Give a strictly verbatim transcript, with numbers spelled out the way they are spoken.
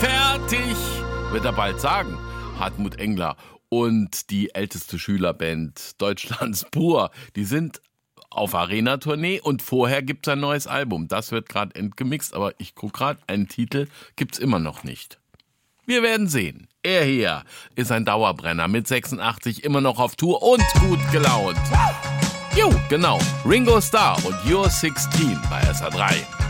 fertig, wird er bald sagen. Hartmut Engler und die älteste Schülerband Deutschlands pur, die sind auf Arena-Tournee und vorher gibt's ein neues Album. Das wird gerade entgemixt, aber ich guck gerade, einen Titel gibt's immer noch nicht. Wir werden sehen. Er hier ist ein Dauerbrenner mit sechsundachtzig, immer noch auf Tour und gut gelaunt. Jo, genau. Ringo Starr und You're sixteen bei S R drei.